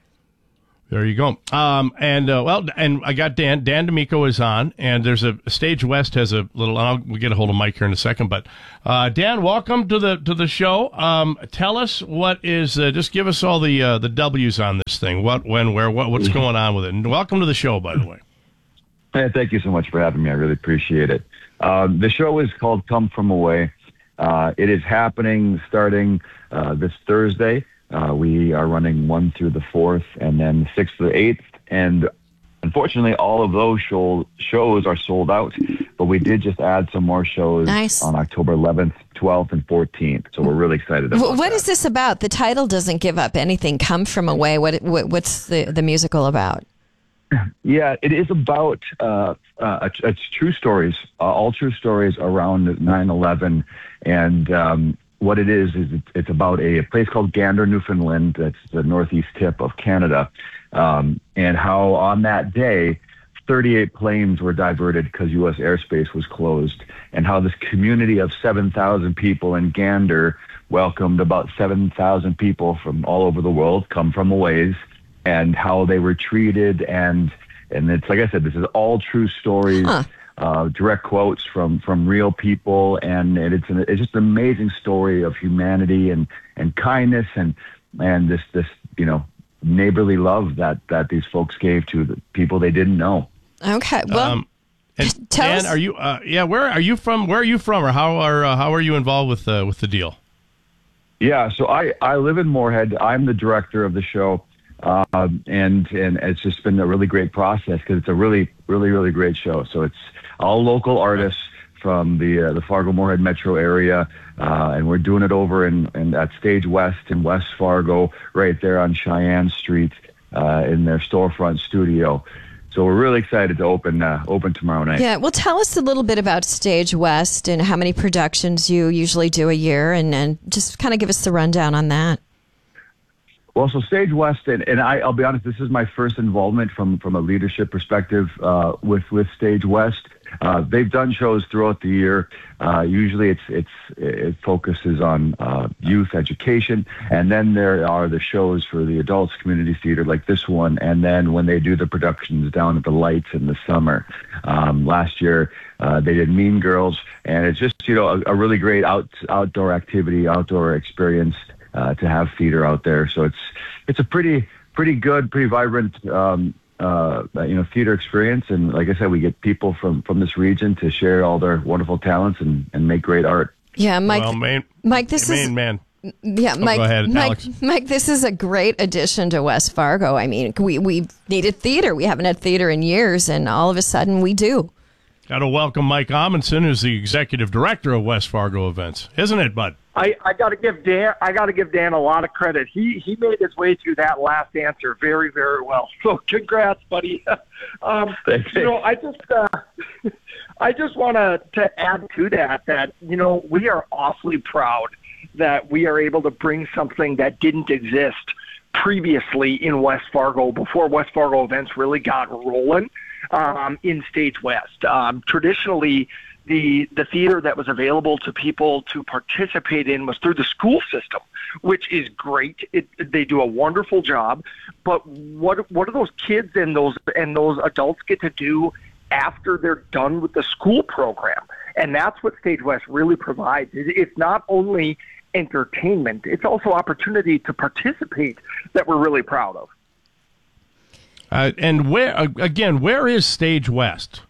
There you go. Um, and, uh, well, and I got Dan. Dan D'Amico is on, and there's a Stage West has a little, I'll, we'll get a hold of Mike here in a second, but, uh, Dan, welcome to the, to the show. Um, tell us what is, uh, just give us all the, uh, the W's on this thing. What, when, where, what, what's going on with it. And welcome to the show, by the way. Hey, thank you so much for having me. I really appreciate it. Um, the show is called Come From Away. Uh, it is happening starting, uh, this Thursday. Uh, we are running one through the fourth, and then the sixth to the eighth. And unfortunately, all of those show, shows are sold out. But we did just add some more shows nice. on October eleventh, twelfth, and fourteenth. So we're really excited about What, what that. is this about? The title doesn't give up anything. Come From Away. What, what what's the, the musical about? Yeah, it is about uh, uh, it's true stories, uh, all true stories around nine eleven, and um, what it is is it's, it's about a, a place called Gander, Newfoundland. That's the northeast tip of Canada, um, and how on that day, thirty-eight planes were diverted because U S airspace was closed, and how this community of seven thousand people in Gander welcomed about seven thousand people from all over the world, come from a ways, and how they were treated. And and it's like I said, this is all true stories. Huh. Uh, direct quotes from, from real people, and, and it's an, it's just an amazing story of humanity and, and kindness and and this this you know neighborly love that, that these folks gave to the people they didn't know. Okay, well, um, and tell Dan, us. are you? Uh, yeah, where are you from? Where are you from, or how are uh, how are you involved with uh, with the deal? Yeah, so I, I live in Moorhead. I'm the director of the show. Um, and and it's just been a really great process because it's a really, really, really great show. So it's all local artists from the uh, the Fargo-Moorhead metro area, uh, and we're doing it over in, in at Stage West in West Fargo, right there on Cheyenne Street, uh, in their storefront studio. So we're really excited to open uh, open tomorrow night. Yeah, well, tell us a little bit about Stage West and how many productions you usually do a year, and, and just kind of give us the rundown on that. Well, so Stage West, and, and I, I'll be honest, this is my first involvement from, from a leadership perspective uh, with with Stage West. Uh, they've done shows throughout the year. Uh, usually, it's it's it focuses on uh, youth education, and then there are the shows for the adults community theater, like this one. And then when they do the productions down at the Lights in the summer, um, last year uh, they did Mean Girls, and it's just you know a, a really great out outdoor activity, outdoor experience. Uh, to have theater out there, so it's it's a pretty pretty good, pretty vibrant, um, uh, you know, theater experience. And like I said, we get people from, from this region to share all their wonderful talents and, and make great art. Yeah, Mike. Well, main, Mike, this main is man. Yeah, oh, Mike. Go ahead, Mike, Alex. Mike, this is a great addition to West Fargo. I mean, we we needed theater. We haven't had theater in years, and all of a sudden we do. Got to welcome Mike Amundsen, who's the executive director of West Fargo Events, isn't it, bud? I, I got to give Dan. I got to give Dan a lot of credit. He he made his way through that last answer very very well. So congrats, buddy. um, Thank you. You know, I just uh, I just want to to add to that that you know we are awfully proud that we are able to bring something that didn't exist previously in West Fargo before West Fargo Events really got rolling um, in Stage West. Um, traditionally. The the theater that was available to people to participate in was through the school system, which is great. It, they do a wonderful job. But what what do those kids and those and those adults get to do after they're done with the school program? And that's what Stage West really provides. It's not only entertainment; it's also opportunity to participate that we're really proud of. Uh, and where again? Where is Stage West?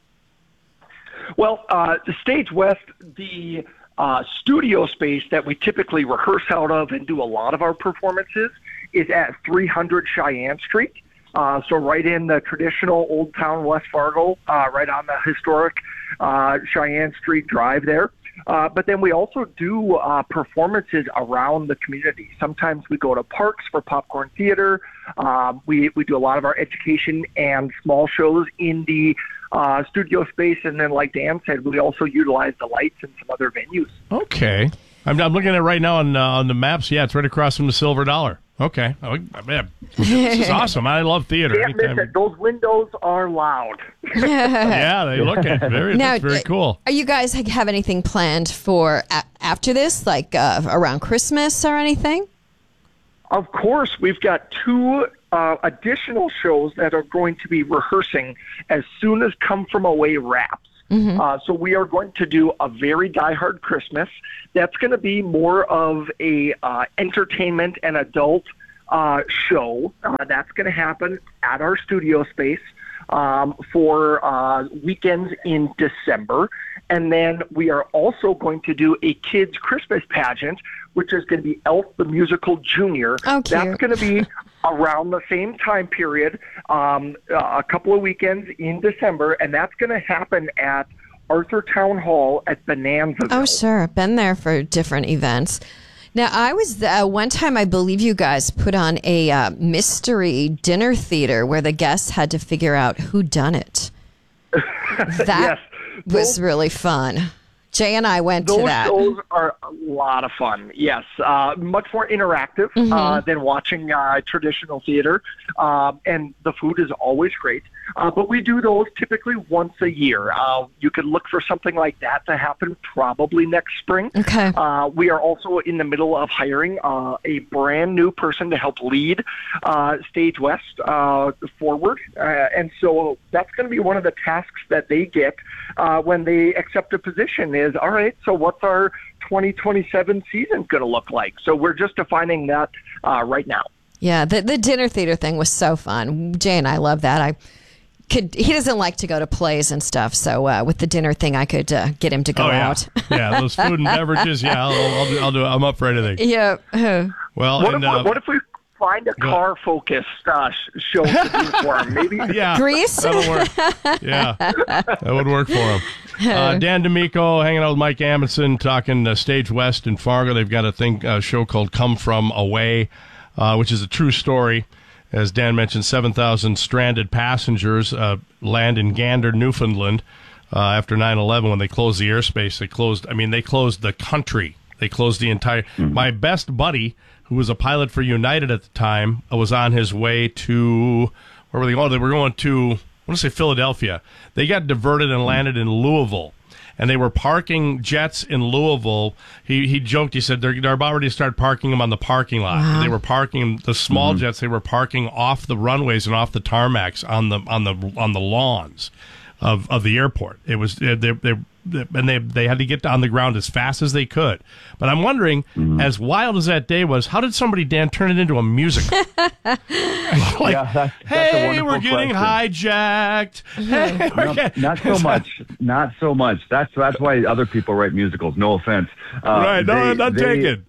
Well, uh, the Stage West, the uh, studio space that we typically rehearse out of and do a lot of our performances is at three hundred Cheyenne Street. Uh, so right in the traditional Old Town West Fargo, uh, right on the historic uh, Cheyenne Street Drive there. Uh, but then we also do uh, performances around the community. Sometimes we go to parks for popcorn theater. Um, we, we do a lot of our education and small shows in the uh, studio space. And then, like Dan said, we also utilize the lights and some other venues. Okay. I'm, I'm looking at it right now on, uh, on the maps. Yeah, it's right across from the Silver Dollar. Okay. Oh, man, this is awesome. I love theater. Can't miss it. Those windows are loud. Yeah, they look at very, Now, that's very cool. Are you guys have anything planned for a- after this, like uh, around Christmas or anything? Of course, we've got two uh, additional shows that are going to be rehearsing as soon as Come From Away wraps. Mm-hmm. Uh, so we are going to do a very diehard Christmas. That's going to be more of a uh, entertainment and adult uh, show. Uh, that's going to happen at our studio space um, for uh, weekends in December. And then we are also going to do a kids' Christmas pageant, which is going to be Elf the Musical Junior. Oh, cute. That's going to be around the same time period, um, uh, a couple of weekends in December, and that's going to happen at Arthur Town Hall at Bonanza. Oh, sure. Been there for different events. Now, I was uh, one time, I believe you guys put on a uh, mystery dinner theater where the guests had to figure out who done it. That yes. was really fun. Jay and I went Those to that. shows are a lot of fun, yes. Uh, much more interactive Mm-hmm. uh, than watching uh, traditional theater. Um, and the food is always great. Uh, but we do those typically once a year. Uh, you could look for something like that to happen probably next spring. Okay. Uh, we are also in the middle of hiring uh, a brand new person to help lead uh, Stage West uh, forward. Uh, and so that's going to be one of the tasks that they get uh, when they accept a position is, all right, so what's our twenty twenty-seven season going to look like? So we're just defining that uh, right now. Yeah, the, the dinner theater thing was so fun. Jay and I love that. I could. He doesn't like to go to plays and stuff, so uh, with the dinner thing, I could uh, get him to go oh, yeah. out. Yeah, those food and beverages. Yeah, I'll, I'll, do, I'll do. I'm up for anything. Yeah. Well, what, and, if, uh, what if we find a car-focused uh, show to do for him? Maybe. Yeah, Grease. That'll work. Yeah, that would work for him. Uh, Dan D'Amico hanging out with Mike Amundsen, talking uh, Stage West in Fargo. They've got a thing uh, show called Come From Away, uh, which is a true story. As Dan mentioned, seven thousand stranded passengers uh, land in Gander, Newfoundland, uh, after nine eleven when they closed the airspace. They closed, I mean, they closed the country. They closed the entire... Mm-hmm. My best buddy, who was a pilot for United at the time, was on his way to... Where were they going? They were going to, I want to say Philadelphia. They got diverted and landed in Louisville. And they were parking jets in Louisville. He he joked, he said, they're, they're about ready to start parking them on the parking lot. Wow. They were parking, the small Mm-hmm. jets, they were parking off the runways and off the tarmacs on the on the on the lawns of, of the airport. It was, they, they, they and they they had to get on the ground as fast as they could. But I'm wondering, mm-hmm. as wild as that day was, how did somebody, Dan, turn it into a musical? like, yeah, that's, that's hey, a we're getting question. hijacked. Hey, we're No, getting... not so much. Not so much. That's that's why other people write musicals. No offense. Uh, right? No, they, I'm not they, taken.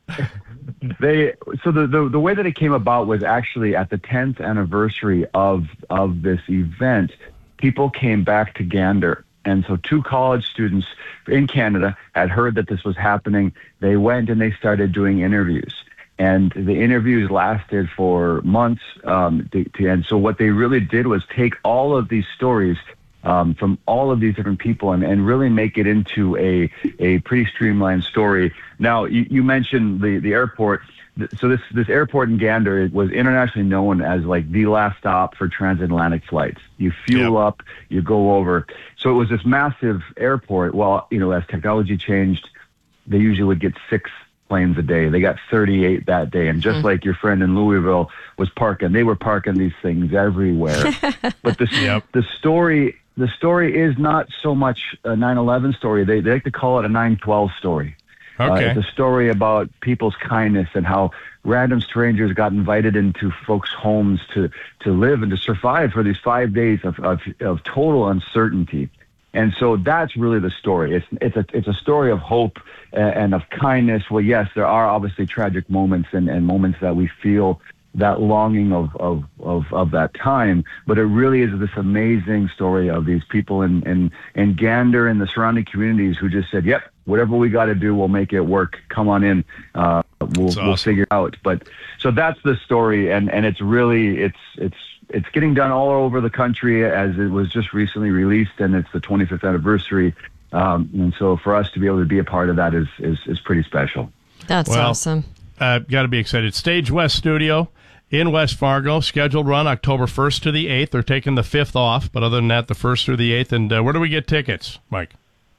They so the, the the way that it came about was actually at the tenth anniversary of of this event. People came back to Gander. And so two college students in Canada had heard that this was happening. They went and they started doing interviews. And the interviews lasted for months. Um, to, to, and so what they really did was take all of these stories um, from all of these different people and, and really make it into a, a pretty streamlined story. Now, you, you mentioned the, the airport. So this this airport in Gander was internationally known as like the last stop for transatlantic flights. You fuel yep. up, you go over. So it was this massive airport. Well, you know, as technology changed, they usually would get six planes a day. They got thirty-eight that day. And just mm. like your friend in Louisville was parking, they were parking these things everywhere. But the, yep. the story the story is not so much a nine eleven story. They, they like to call it a nine twelve story. Okay. Uh, it's a story about people's kindness and how random strangers got invited into folks' homes to, to live and to survive for these five days of, of, of total uncertainty. And so that's really the story. It's it's a it's a story of hope and of kindness. Well, yes, there are obviously tragic moments and, and moments that we feel that longing of, of, of, of that time. But it really is this amazing story of these people in, in, in Gander and the surrounding communities who just said, yep, whatever we got to do, we'll make it work. Come on in. Uh, we'll, awesome. we'll figure it out. But so that's the story. And, and it's really, it's, it's, it's getting done all over the country as it was just recently released, and it's the twenty-fifth anniversary. Um, and so for us to be able to be a part of that is, is, is pretty special. That's well, awesome. Uh, got to be excited. Stage West Studio in West Fargo, scheduled run October first to the eighth. They're taking the fifth off, but other than that, the first through the eighth. And uh, where do we get tickets, Mike?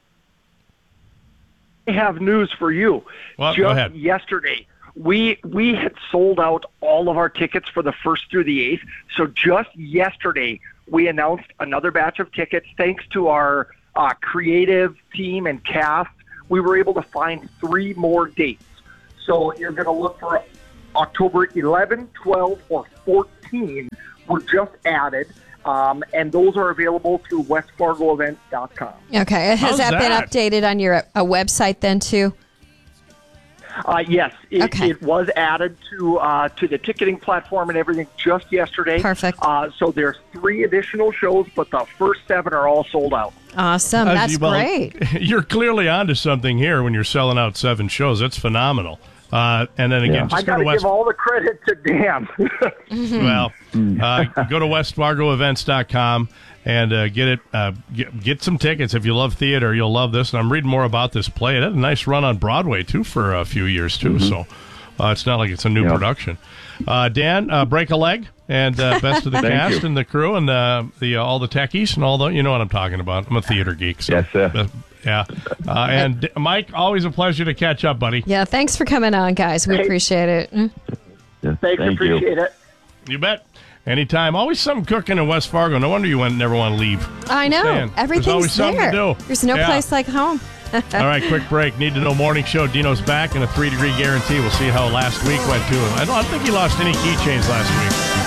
I have news for you. Well, Just go ahead. yesterday, we we had sold out all of our tickets for the first through the eighth. So just yesterday, we announced another batch of tickets. Thanks to our uh, creative team and cast, we were able to find three more dates. So you're going to look for October eleventh, twelve, or fourteen were just added. Um, and those are available through west fargo events dot com. Okay. Has that, that been updated on your a website then, too? Uh, yes, it, Okay. it was added to uh, to the ticketing platform and everything just yesterday. Perfect. Uh, so there's three additional shows, but the first seven are all sold out. Awesome. Uh, That's well, great. You're clearly onto something here when you're selling out seven shows. That's phenomenal. Uh, and then again, I just go got to to West. give all the credit to Dan. Well, uh, go to west fargo events dot com and uh, get it. Uh, get, get some tickets. If you love theater, you'll love this. And I'm reading more about this play. It had a nice run on Broadway too for a few years too. Mm-hmm. So uh, it's not like it's a new Yeah. production. Uh, Dan, uh, break a leg, and uh, best of the Thank cast you. and the crew and uh, the uh, all the techies and all the you know what I'm talking about. I'm a theater geek. So, Yes, sir. uh, yeah. Uh, and D- Mike, always a pleasure to catch up, buddy. Yeah, thanks for coming on, guys. We Hey. appreciate it. Mm. Thanks, Thank you. appreciate it. You bet. Anytime. Always something cooking in West Fargo. No wonder you went, never want to leave. I know. Saying, there's Everything's always something there. to do. There's no Yeah. place like home. All right, quick break. Need to know morning show. Dino's back and a three degree guarantee. We'll see how last week went too. I don't, I don't think he lost any keychains last week.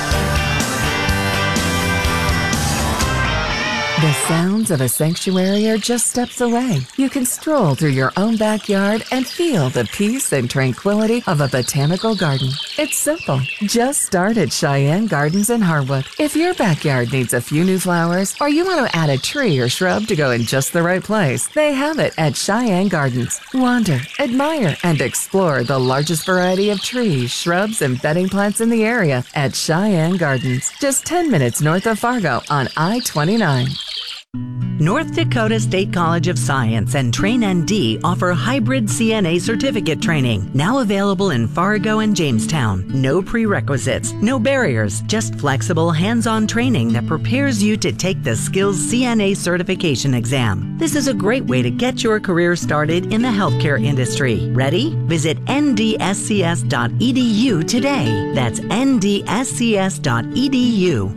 The sounds of a sanctuary are just steps away. You can stroll through your own backyard and feel the peace and tranquility of a botanical garden. It's simple. Just start at Cheyenne Gardens in Harwood. If your backyard needs a few new flowers or you want to add a tree or shrub to go in just the right place, they have it at Cheyenne Gardens. Wander, admire, and explore the largest variety of trees, shrubs, and bedding plants in the area at Cheyenne Gardens. Just ten minutes north of Fargo on I twenty-nine. North Dakota State College of Science and Train N D offer hybrid C N A certificate training, now available in Fargo and Jamestown. No prerequisites, no barriers, just flexible hands-on training that prepares you to take the Skills C N A certification exam. This is a great way to get your career started in the healthcare industry. Ready? Visit N D S C S dot E D U today. That's N D S C S dot E D U.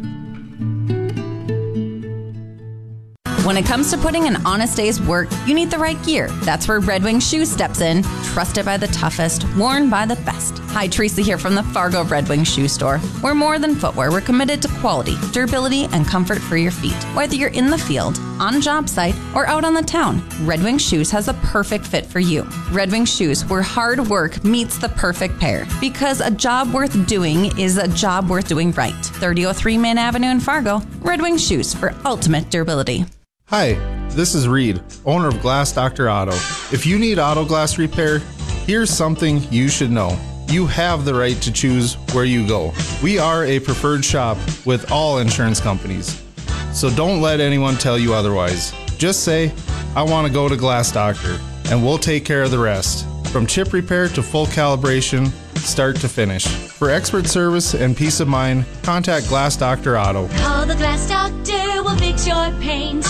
When it comes to putting an honest day's work, you need the right gear. That's where Red Wing Shoes steps in. Trusted by the toughest, worn by the best. Hi, Teresa here from the Fargo Red Wing Shoe Store. We're more than footwear. We're committed to quality, durability, and comfort for your feet. Whether you're in the field, on a job site, or out on the town, Red Wing Shoes has a perfect fit for you. Red Wing Shoes, where hard work meets the perfect pair. Because a job worth doing is a job worth doing right. thirty oh three Main Avenue in Fargo. Red Wing Shoes for ultimate durability. Hi, this is Reed, owner of Glass Doctor Auto. If you need auto glass repair, here's something you should know. You have the right to choose where you go. We are a preferred shop with all insurance companies. So don't let anyone tell you otherwise. Just say, I want to go to Glass Doctor, and we'll take care of the rest. From chip repair to full calibration, start to finish. For expert service and peace of mind, contact Glass Doctor Auto. Call the Glass Doctor, we'll fix your paint.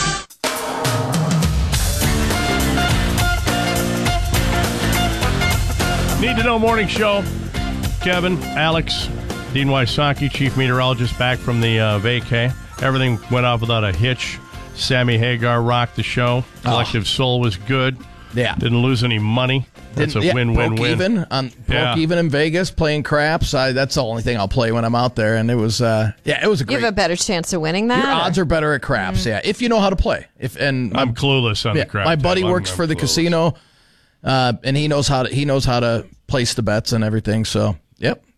Need to know morning show. Kevin, Alex, Dean Wysocki, chief meteorologist, back from the uh, vacay. Everything went off without a hitch. Sammy Hagar rocked the show. Collective oh. Soul was good. Yeah. Didn't lose any money. That's Didn't, a yeah, win-win-win. Broke even, on, broke Yeah. even in Vegas playing craps. I, that's the only thing I'll play when I'm out there. And it was, uh, yeah, it was a You great. have a better chance of winning that? Your or- odds are better at craps, Mm. yeah, if you know how to play. If and I'm clueless on yeah, the crap. My buddy table. works I'm for the clueless. casino, uh, and he knows how to he knows how to place the bets and everything. So, yep.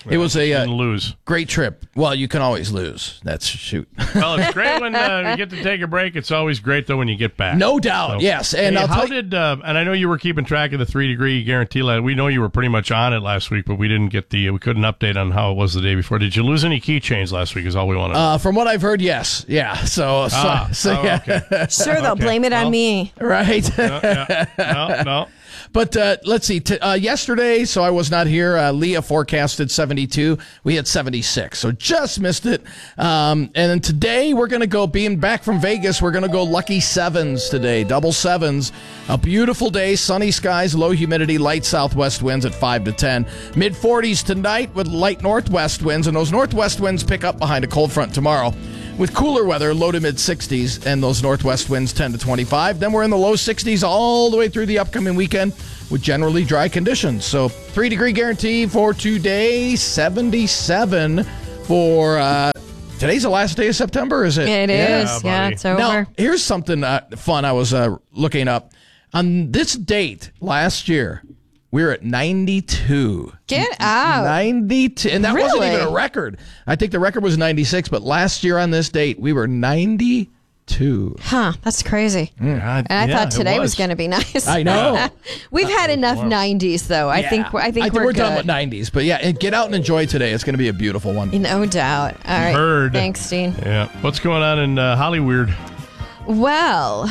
It was a uh, lose. great trip. Well, you can always lose. That's shoot. Well, it's great when uh, you get to take a break. It's always great, though, when you get back. No doubt, So, yes. And hey, I'll how tell you- did, uh, and I know you were keeping track of the three-degree guarantee. last- We know you were pretty much on it last week, but we didn't get the, we couldn't update on how it was the day before. Did you lose any keychains last week is all we want to know. Uh, from what I've heard, yes. Yeah. So, so, Ah, so oh, yeah. okay. Sure, they'll Okay, blame it on well. me. Right. No, yeah. no, no. But uh, let's see. T- uh, yesterday, so I was not here. Uh, Leah forecasted seventy-two. We had seventy-six, so just missed it. Um, and then today, we're going to go, being back from Vegas, we're going to go lucky sevens today, double sevens. A beautiful day, sunny skies, low humidity, light southwest winds at five to ten. mid forties tonight with light northwest winds, and those northwest winds pick up behind a cold front tomorrow. With cooler weather, low to mid sixties, and those northwest winds ten to twenty-five. Then we're in the low sixties all the way through the upcoming weekend with generally dry conditions. So three degree guarantee for today, seventy-seven for uh, today's the last day of September, is it? It Yeah. is. Yeah, it's over. Now, here's something uh, fun I was uh, looking up. On this date last year, we were at ninety-two. Get out. ninety-two. And that wasn't Really? even a record. I think the record was ninety-six, but last year on this date, we were ninety-two. Huh, that's crazy. And I yeah, thought it today was, was. going to be nice. I know. We've had enough nineties, though. I Yeah. think I think I think we're, we're done good. with nineties. But yeah, and get out and enjoy today. It's going to be a beautiful one. No doubt. All right. Heard. Thanks, Dean. Yeah. What's going on in uh, Hollywood? Well,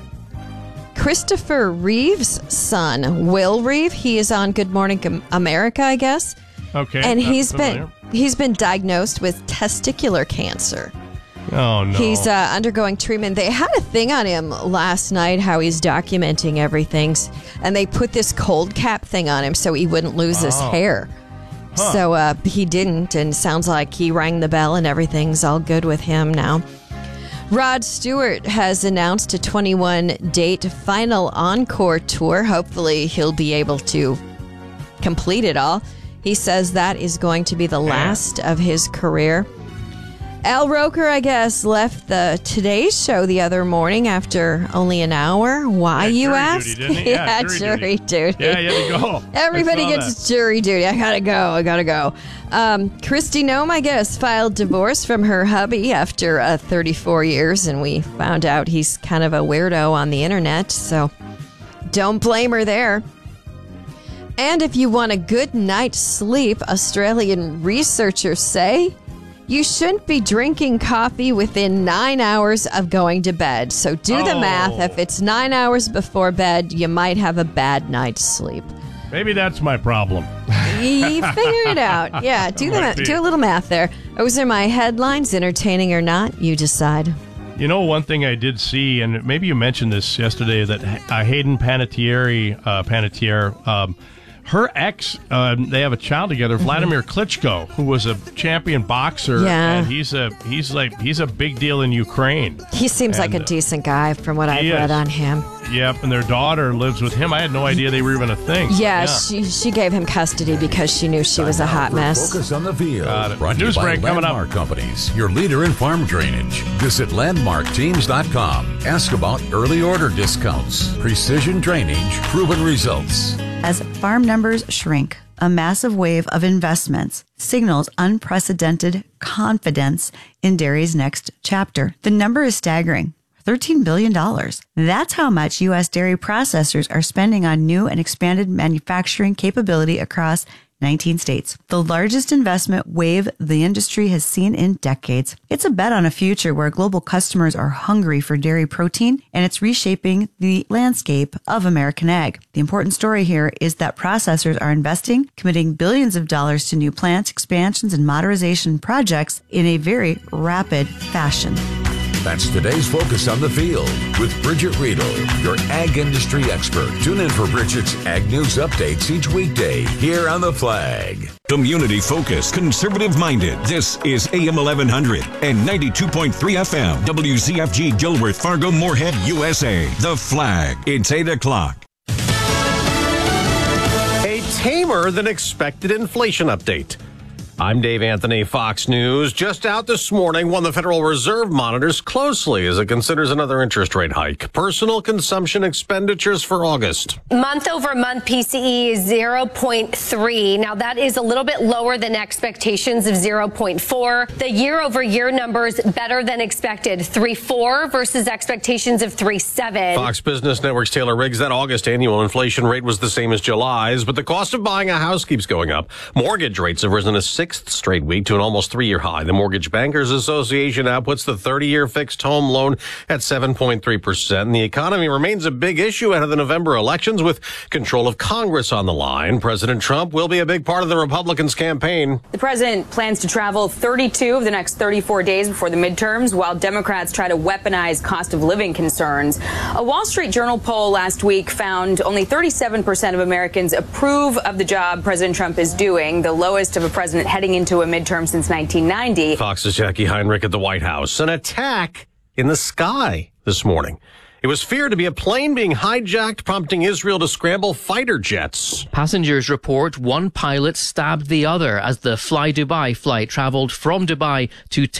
Christopher Reeve's son, Will Reeve, he is on Good Morning America, I guess. Okay. And not he's familiar. been he's been diagnosed with testicular cancer. Oh, no. He's uh, undergoing treatment. They had a thing on him last night, how he's documenting everything, and they put this cold cap thing on him so he wouldn't lose his Oh. hair. Huh. So uh, he didn't, and sounds like he rang the bell and everything's all good with him now. Rod Stewart has announced a twenty-one date final encore tour. Hopefully he'll be able to complete it all. He says that is going to be the last of his career. Al Roker, I guess, left the Today Show the other morning after only an hour. Why, you jury ask? duty, didn't he? Yeah, jury jury duty. Yeah, you had to go. Everybody I saw gets jury duty. I gotta go. I gotta go. Um, Christy Nome, I guess, filed divorce from her hubby after uh, thirty-four years, and we found out he's kind of a weirdo on the internet, so don't blame her there. And if you want a good night's sleep, Australian researchers say you shouldn't be drinking coffee within nine hours of going to bed. So do the Oh. math. If it's nine hours before bed, you might have a bad night's sleep. Maybe that's my problem. You figure it out. Yeah, do the Might ma- be. do a little math there. Those are my headlines. Entertaining or not, you decide. You know, one thing I did see, and maybe you mentioned this yesterday, that uh, Hayden Panettiere, uh, Panettiere, um, her ex, uh, they have a child together, Vladimir Klitschko, who was a champion boxer, Yeah. and he's a he's like he's a big deal in Ukraine. He seems like And, a decent guy from what I've he read is. on him. Yep, and their daughter lives with him. I had no idea they were even a thing. Yeah, she she gave him custody because she knew she was a hot mess. Focus on the field. Got it. Brought to News you by break coming up. Landmark Companies, your leader in farm drainage. Visit landmark teams dot com. Ask about early order discounts. Precision drainage, proven results. As farm numbers shrink, a massive wave of investments signals unprecedented confidence in dairy's next chapter. The number is staggering. thirteen billion dollars. That's how much U S dairy processors are spending on new and expanded manufacturing capability across nineteen states. The largest investment wave the industry has seen in decades. It's a bet on a future where global customers are hungry for dairy protein, and it's reshaping the landscape of American ag. The important story here is that processors are investing, committing billions of dollars to new plant expansions and modernization projects in a very rapid fashion. That's today's Focus on the Field with Bridget Riedel, your ag industry expert. Tune in for Bridget's Ag News updates each weekday here on The Flag. Community focused, conservative minded. This is A M eleven hundred and ninety-two point three F M. W Z F G Gilworth, Fargo, Moorhead, U S A. The Flag. It's eight o'clock. A tamer than expected inflation update. I'm Dave Anthony, Fox News. Just out this morning, one the Federal Reserve monitors closely as it considers another interest rate hike. Personal consumption expenditures for August. Month over month P C E is zero point three. Now that is a little bit lower than expectations of zero point four. The year over year numbers better than expected. three point four versus expectations of three point seven. Fox Business Network's Taylor Riggs, that August annual inflation rate was the same as July's, but the cost of buying a house keeps going up. Mortgage rates have risen a sixth straight week to an almost three-year high. The Mortgage Bankers Association now puts the thirty-year fixed home loan at seven point three percent. And the economy remains a big issue ahead of the November elections with control of Congress on the line. President Trump will be a big part of the Republicans' campaign. The president plans to travel thirty-two of the next thirty-four days before the midterms, while Democrats try to weaponize cost of living concerns. A Wall Street Journal poll last week found only thirty-seven percent of Americans approve of the job President Trump is doing, the lowest of a president heading into a midterm since nineteen ninety. Fox's Jackie Heinrich at the White House. An attack in the sky this morning. It was feared to be a plane being hijacked, prompting Israel to scramble fighter jets. Passengers report one pilot stabbed the other as the Fly Dubai flight traveled from Dubai to